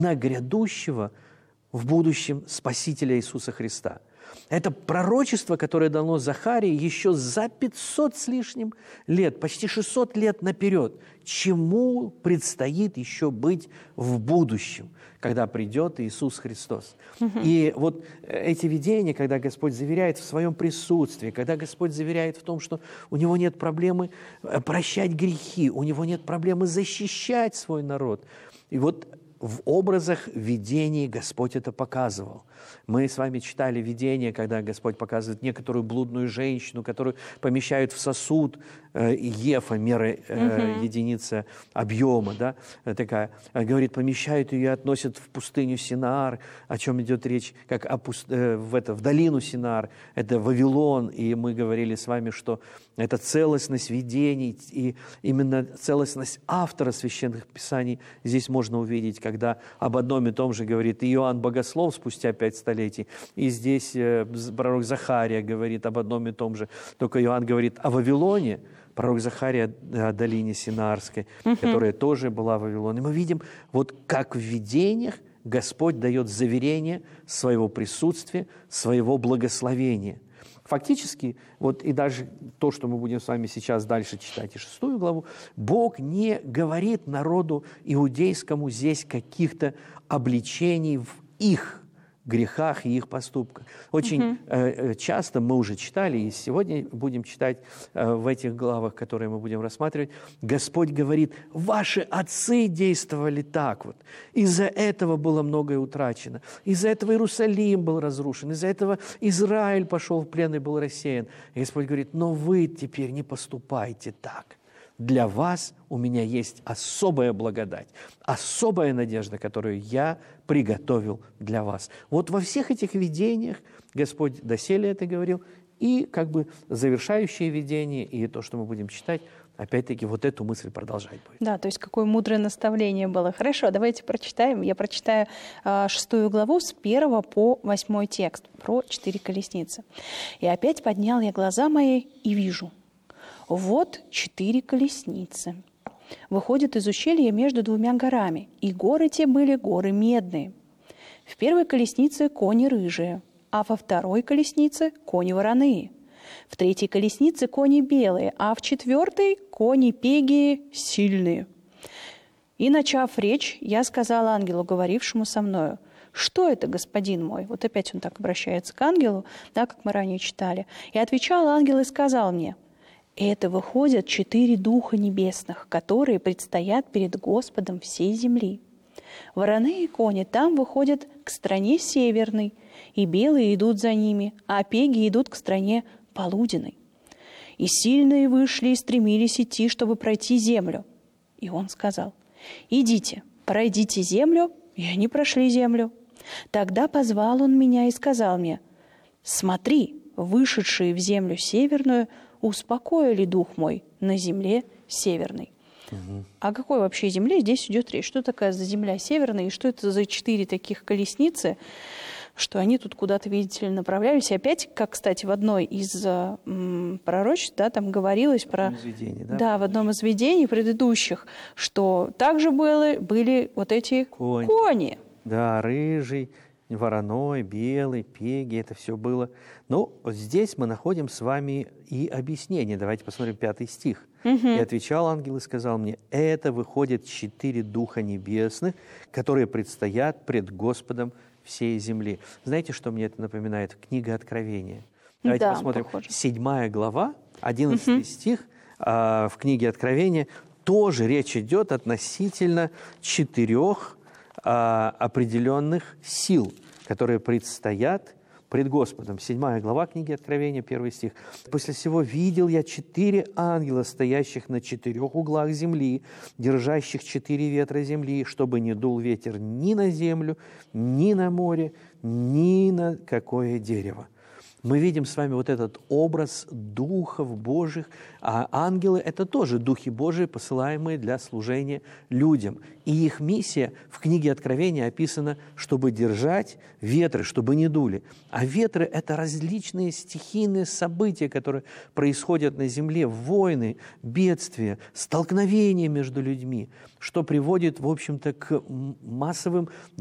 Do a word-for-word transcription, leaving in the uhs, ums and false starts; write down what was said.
на грядущего в будущем Спасителя Иисуса Христа. Это пророчество, которое дано Захарии еще за пятьсот с лишним лет, почти шестьсот лет наперед. Чему предстоит еще быть в будущем, когда придет Иисус Христос? Угу. И вот эти видения, когда Господь заверяет в своем присутствии, когда Господь заверяет в том, что у Него нет проблемы прощать грехи, у Него нет проблемы защищать свой народ. И вот в образах видений Господь это показывал. Мы с вами читали видение, когда Господь показывает некоторую блудную женщину, которую помещают в сосуд, э, ефа, мера, э, угу. единица объема, да, такая. Говорит, помещают ее и относят в пустыню Синаар, о чем идет речь, как о пуст... э, в, это, в долину Синаар, это Вавилон, и мы говорили с вами, что это целостность видений, и именно целостность автора Священных Писаний здесь можно увидеть, когда об одном и том же говорит Иоанн Богослов спустя пять столетий, и здесь э, пророк Захария говорит об одном и том же, только Иоанн говорит о Вавилоне, пророк Захария о долине Синаарской, uh-huh. которая тоже была Вавилон. И мы видим, вот как в видениях Господь дает заверение своего присутствия, своего благословения. Фактически, вот и даже то, что мы будем с вами сейчас дальше читать, и шестую главу, Бог не говорит народу иудейскому здесь каких-то обличений в их грехах и их поступках. Очень uh-huh. э, часто мы уже читали, и сегодня будем читать э, в этих главах, которые мы будем рассматривать, Господь говорит, ваши отцы действовали так вот. Из-за этого было многое утрачено. Из-за этого Иерусалим был разрушен. Из-за этого Израиль пошел в плен и был рассеян. И Господь говорит, но вы теперь не поступайте так. Для вас у меня есть особая благодать, особая надежда, которую я приготовил для вас. Вот во всех этих видениях Господь доселе это говорил, и как бы завершающее видение, и то, что мы будем читать, опять-таки вот эту мысль продолжать будет. Да, то есть какое мудрое наставление было. Хорошо, давайте прочитаем. Я прочитаю э, шестую главу с первого по восьмой текст про четыре колесницы. «И опять поднял я глаза мои и вижу. Вот четыре колесницы. Выходят из ущелья между двумя горами, и горы те были горы медные. В первой колеснице кони рыжие, а во второй колеснице кони вороные. В третьей колеснице кони белые, а в четвертой кони пегие сильные. И, начав речь, я сказала ангелу, говорившему со мною, что это, господин мой?» Вот опять он так обращается к ангелу, да, как мы ранее читали. И отвечал ангел и сказал мне, это выходят четыре духа небесных, которые предстоят перед Господом всей земли. Вороные кони там выходят к стране северной, и белые идут за ними, а пеги идут к стране полуденной. И сильные вышли и стремились идти, чтобы пройти землю. И он сказал, идите, пройдите землю, и они прошли землю. Тогда позвал он меня и сказал мне, смотри, вышедшие в землю северную, успокоили дух мой на земле северной. Угу. О какой вообще земле здесь идет речь? Что такая за земля северная, и что это за четыре таких колесницы, что они тут куда-то, видите ли, направлялись. И опять, как, кстати, в одной из м, пророчеств, да, там говорилось про... Видений, да? Да, в одном из видений предыдущих, что также были, были вот эти Конь. кони. Да, рыжий, вороной, белый, пеги, это все было. Но здесь мы находим с вами и объяснение. Давайте посмотрим пятый стих. Угу. «И отвечал ангел и сказал мне, это выходят четыре духа небесных, которые предстоят пред Господом всей земли». Знаете, что мне это напоминает? Книга Откровения. Давайте да, посмотрим. Похоже. Седьмая глава, одиннадцатый угу. стих э, в книге Откровения. Тоже речь идет относительно четырех э, определенных сил, которые предстоят пред Господом. Седьмая глава книги Откровения, первый стих. «После всего видел я четыре ангела, стоящих на четырех углах земли, держащих четыре ветра земли, чтобы не дул ветер ни на землю, ни на море, ни на какое дерево». Мы видим с вами вот этот образ духов Божьих, а ангелы – это тоже духи Божии, посылаемые для служения людям. И их миссия в книге Откровения описана, чтобы держать ветры, чтобы не дули. А ветры – это различные стихийные события, которые происходят на земле, войны, бедствия, столкновения между людьми, что приводит, в общем-то, к массовым